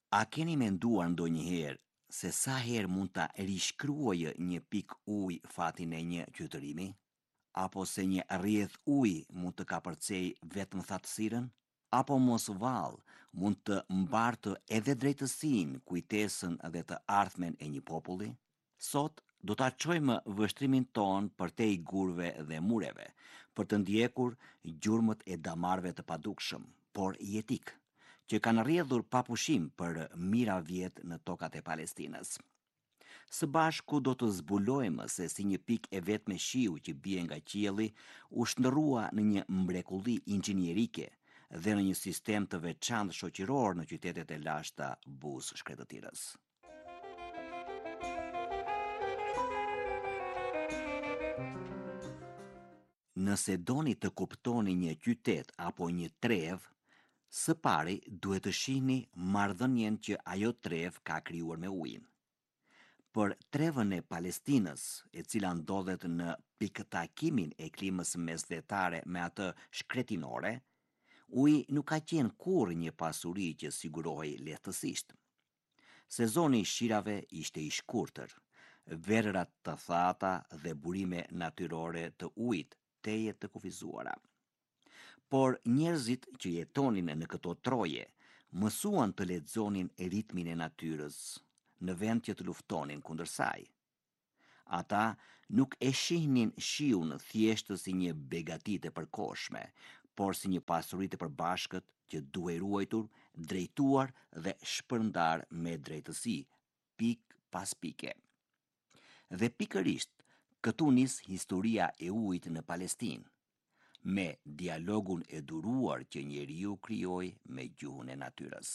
A keni menduar ndonjëherë se sa herë mund ta rishkruajë një pikë ujë fatin e një qytetërimi? Apo se një rrjedh uji mund të kapërcej vetëm thatësirën? Apo mos vallë mund të mbartë edhe drejtësinë, kujtesën dhe të ardhmen e një populli? Sot do ta çojmë vështrimin ton përtej gurve dhe mureve, për të ndjekur gjurmët e damarëve të padukshëm, por jetik, që kanë rrjedhur pa pushim për mira vjet në tokat e Palestinës. Së bashku do të zbulojmë se si një pikë e vetme shiu që bie nga qielli u shndërrua në një mrekulli inxhinierike dhe në një sistem të veçantë shoqëror në qytetet e lashta buz shkretëtirës. Nëse doni të kuptoni një qytet apo një trev, së pari duhet të shihni marrëdhënien që ajo trev ka krijuar me ujin. Për trevën e Palestinës, e cila ndodhet në pikëtakimin e klimës mesdhetare me atë shkretinore, uji nuk ka qenë kurrë një pasuri që sigurohej lehtësisht. Sezoni i shirave ishte i shkurtër, verërat të thata dhe burime natyrore të ujit teje të kufizuara. Por njerëzit që jetonin në këto troje mësuan të lexonin ritmin e natyrës në vend që të luftonin kundër saj. Ata nuk e shihnin shiun thjesht si një begati të përkohshme, por si një pasuri të përbashkët që duhej ruajtur, drejtuar dhe shpërndar me drejtësi, pik pas pike. Dhe pikërisht këtu nis historia e ujit në Palestinë, me dialogun e duruar që njeriu krijoi me gjuhën e natyrës.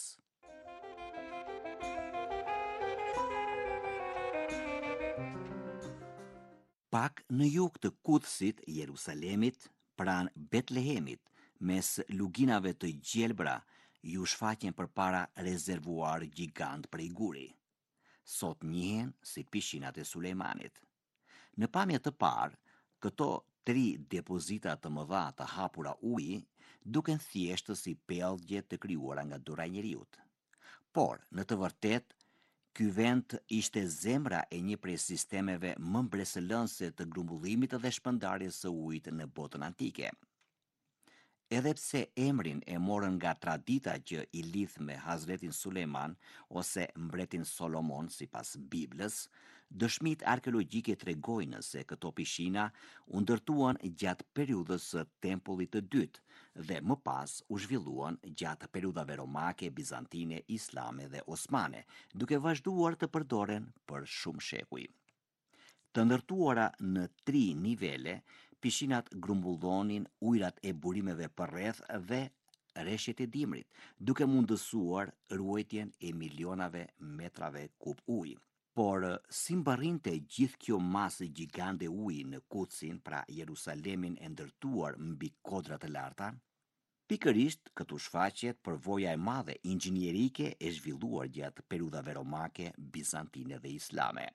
Pak në jug të Kudsit, Jerusalemit, pranë Betlehemit, mes luginave të gjelbra, ju shfaqen përpara rezervuar gjigant prej guri. Sot njihen si pishinat e Sulejmanit. Në pamje të parë, këto 3 depozita të mëdha të hapura uji duken thjesht si pellgje të krijuara nga dura e njeriut. Por, në të vërtetë, ky vend ishte zemra e një prej sistemeve më mbresëlënse të grumbullimit dhe shpërndarjes së ujit në botën antike. Edhe pse emrin e morën nga tradita që i lidh me Hazretin Sulejman ose mbretin Solomon sipas Biblës, dëshmitë arkeologjike tregojnë se këto pishina u ndërtuan gjatë periudhës së Tempullit të dytë dhe më pas u zhvilluan gjatë periudhave romake, bizantine, islame dhe osmane, duke vazhduar të përdoren për shumë shekuj. Të ndërtuara në 3 nivele, pishinat grumbullonin ujrat e burimeve përreth dhe rreshjet e dimrit, duke mundësuar ruajtjen e milionave metrave kub ujë. Por si mbarrinte gjithë kjo masë gjigande uji në Kudsin, pra Jerusalemin e ndërtuar mbi kodra të larta? Pikërisht këtu shfaqet përvoja e madhe inxhinierike e zhvilluar gjatë periudhave romake, bizantine dhe islame.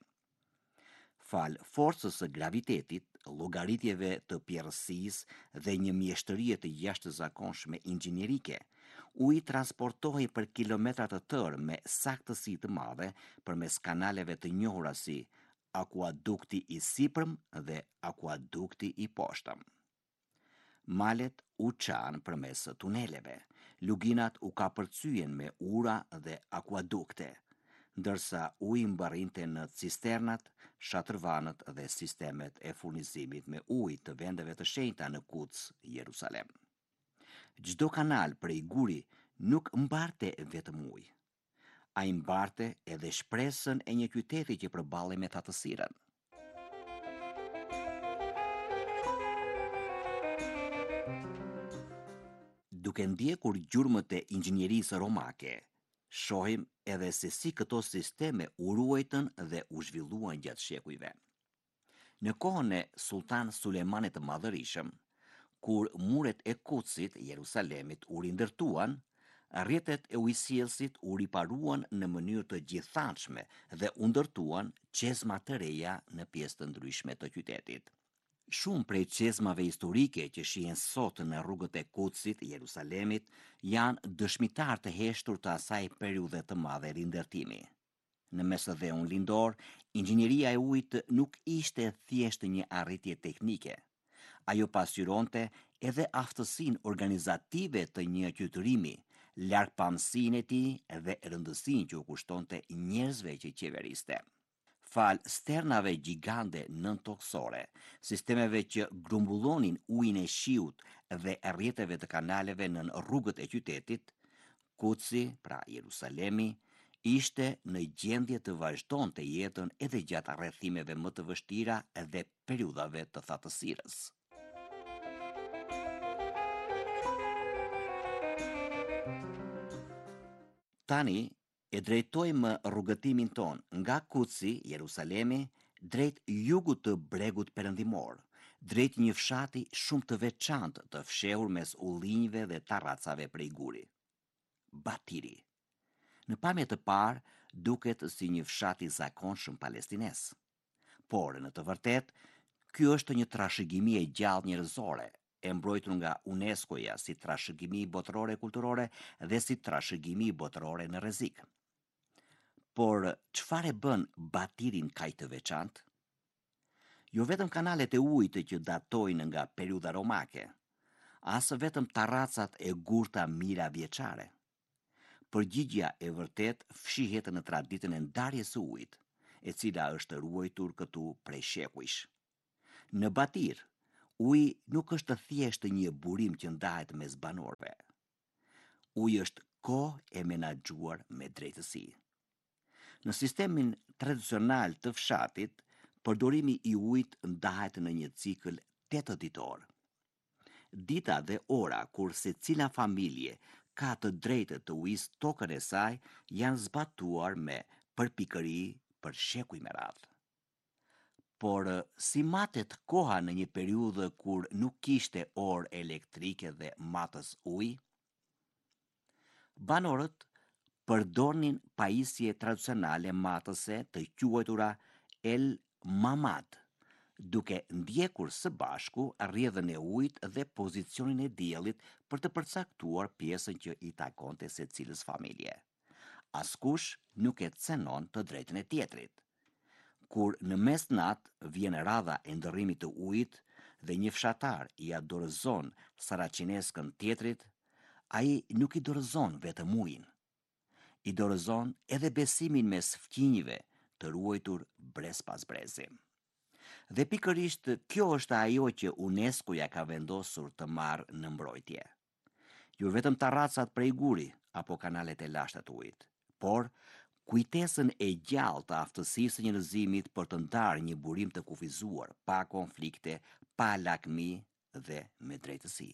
Fal forcës së gravitetit, llogaritjeve të pjerrësisë dhe një mjeshtërie të jashtëzakonshme inxhinierike, uji transportohej për kilometra të tërë me saktësi të madhe përmes kanaleve të njohura si akuadukti i sipërm dhe akuadukti i poshtëm. Malet u çan përmes tuneleve, luginat u kapërcyen me ura dhe akuadukte, ndërsa uji mbarrinte në cisternat, shatërvanët dhe sistemet e furnizimit me ujë të vendeve të shenjta në Kuds, Jerusalem. Çdo kanal prej guri nuk mbarte vetëm ujë. Ai mbarte edhe shpresën e një qyteti që përballej me thatësirën. Duke ndjekur gjurmët e inxhinierisë romake, shohim edhe se si këto sisteme u ruajtën dhe u zhvilluan gjatë shekujve. Në kohën e Sultan Sulejmanit të Madhërisëm, kur muret e Kudsit, Jerusalemit, u rindërtuan, rrjetet e ujësjellësit u riparuan në mënyrë të gjithanshme dhe u ndërtuan çezma të reja në pjesë të ndryshme të qytetit. Shumë prej çezmave historike që shihen sot në rrugët e Kutsit, Jerusalemit, janë dëshmitar të heshtur të asaj periudhe të madhe rindërtimi. Në mesdheun lindor, inxhinieria e ujit nuk ishte thjesht një arritje teknike. Ajo pasqyronte edhe aftësinë organizative të një qytetërimi, largpamësinë e tij dhe rëndësinë që u kushtonte njerëzve që qeveriste. Fal sternave gjigande nëntoksore, sistemeve që grumbullonin ujin e shiut dhe rrjeteve të kanaleve në rrugët e qytetit, Kutsi, pra Jerusalemi, ishte në gjendje të vazhdonte jetën edhe gjatë rrethimeve më të vështira dhe periudhave të thatësirës. Tani e drejtojmë rrugëtimin ton nga Kutsi, Jerusalemi, drejt jugut të bregut perëndimor, drejt një fshati shumë të veçantë të fshehur mes ullinjve dhe tarracave prej guri. Batiri. Në pamje të parë duket si një fshat i zakonshëm palestines. Por në të vërtetë, ky është një trashëgimi e gjallë njerëzore, e mbrojtur nga UNESCO-ja si trashëgimi botërore kulturore dhe si trashëgimi botërore në rrezik. Por çfarë e bën Batirin kaq të veçantë? Jo vetëm kanalet e ujit që datojnë nga periudha romake, as vetëm tarracat e gurta mira vjeçare. Përgjigjja e vërtet fshihet në traditën e ndarjes së ujit, e cila është ruajtur këtu prej shekujsh. Në Batir, uji nuk është thjesht një burim që ndahet mes banorëve. Uji është kohë e menaxhuar me drejtësi. Në sistemin tradicional të fshatit, përdorimi i ujit ndahet në një cikël 8 ditor. Dita dhe ora kur secila familje ka të drejtë të ujisë tokën e saj janë zbatuar me përpikëri për shekuj me radhë. Por si matet koha në një periudhë kur nuk kishte orë elektrike dhe matës ujë? Banorët përdornin pajisje tradicionale matëse të quajtura el mamad, duke ndjekur së bashku rrjedhën e ujit dhe pozicionin e diellit për të përcaktuar pjesën që i takonte secilës familje. Askush nuk e cenon të drejtën e tjetrit. Kur në mesnat vjen radha e ndërrimit të ujit dhe një fshatar i dorëzon saracineskën tjetrit, ai nuk i dorëzon vetëm ujin. I dorëzon edhe besimin mes fqinjve të ruajtur brez pas brezi. Dhe pikërisht kjo është ajo që UNESCO-ja ka vendosur të marrë në mbrojtje. Jo vetëm tarracat prej guri apo kanalet e lashta të ujit, por kujtesën e gjallë të aftësisë së njerëzimit për të ndarë një burim të kufizuar, pa konflikte, pa lakmi dhe me drejtësi.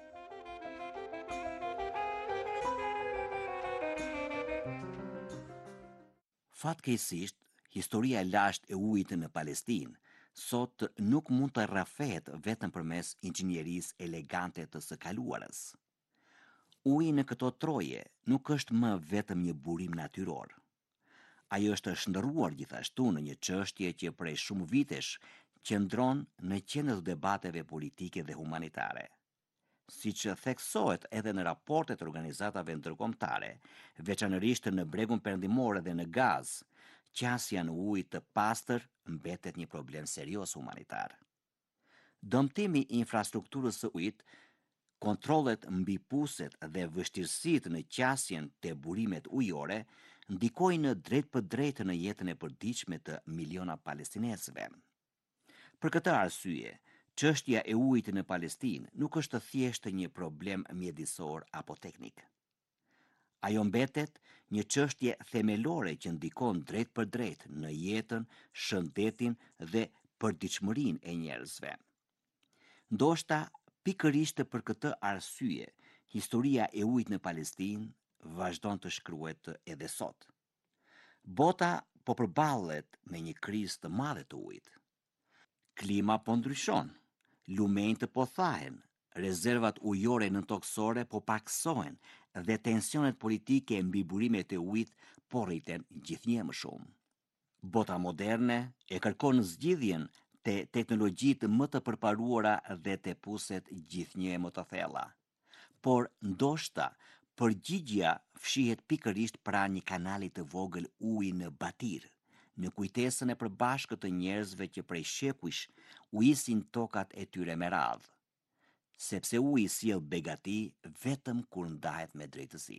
Fatkeqësisht, historia e lashtë e ujit në Palestinë sot nuk mund të rrafehet vetëm përmes inxhinierisë elegante të së kaluarës. Uji në këto troje nuk është më vetëm një burim natyror. Ai është shndërruar gjithashtu në një çështje që prej shumë vitesh qëndron në qendër të debateve politike dhe humanitare. Siç theksohet edhe në raportet e organizatave ndërkombëtare, veçanërisht në bregun perëndimor dhe në Gaz, qasja në ujë të pastër mbetet një problem serioz humanitar. Dëmtimi i infrastrukturës së ujit, kontrollet mbi puset dhe vështirësitë në qasjen te burimet ujore ndikojnë drejt për drejt në jetën e përditshme të miliona palestinesëve. Për këtë arsye, çështja e ujit në Palestinë nuk është thjesht një problem mjedisor apo teknik. Ajo mbetet një çështje themelore që ndikon drejt për drejt në jetën, shëndetin dhe përditshmërinë e njerëzve. Ndoshta pikërisht për këtë arsye, historia e ujit në Palestinë vazhdon të shkruhet edhe sot. Bota po përballet me një krizë të madhe të ujit. Klima po ndryshon, lumenjtë po thahen, rezervat ujore nëntoksore po paksohen dhe tensionet politike mbi burimet e ujit po rriten gjithnjë më shumë. Bota moderne e kërkon zgjidhjen te teknologjitë më të përparuara dhe te puset gjithnjë më të thella. Por ndoshta përgjigjja fshihet pikërisht pranë një kanali të vogël uji në Batir, në kujtesën e përbashkët të njerëzve që prej shekujsh ujisin tokat e tyre me radhë, sepse uji sjell begati vetëm kur ndahet me drejtësi.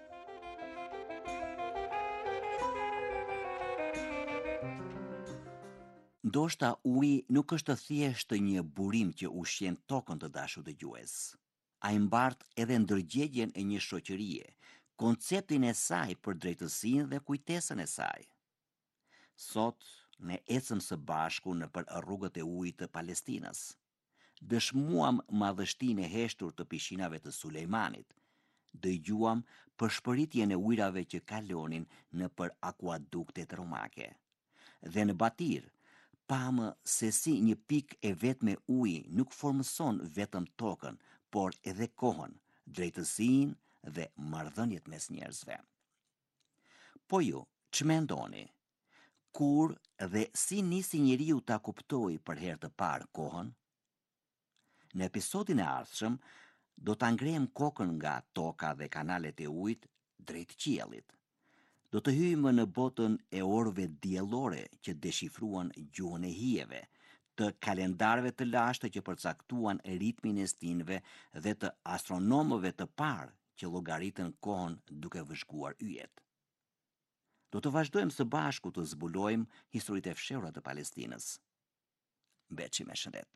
Ndoshta uji nuk është thjesht një burim që ushqen tokën të dashur dëgjues. Ai mbart edhe ndërgjegjen e një shoqërie, konceptin e saj për drejtësinë dhe kujtesën e saj. Sot ne ecëm së bashku nëpër rrugët e ujit të Palestinës. Dëshmuam madhështinë e heshtur të pishinave të Sulejmanit. Dëgjuam për shpëritjen e ujrave që kalonin nëpër akuaduktet romake. Dhe në Batir, pamë se si një pikë e vetme uji nuk formëson vetëm tokën, por edhe kohën, drejtësinë dhe marrëdhëniet mes njerëzve. Po ju, ç'mendoni? Kur dhe si nisi njeriu ta kuptoi për herë të parë kohën? Në episodin e ardhshëm do ta ngrehem kokën nga toka dhe kanalet e ujit drejt qiellit. Do të hyjmë në botën e orëve diellore që deshifruan gjuhën e hijeve, të kalendarëve të lashtë që përcaktuan ritmin e stinëve dhe të astronomëve të parë që llogaritën kohën duke vëzhguar yjet. Do të vazhdojmë së bashku të zbulojmë historitë e fshehura të Palestinës. Beçi me shëndet.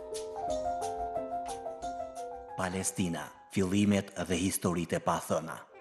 Palestina, fillimet dhe historitë e pathëna.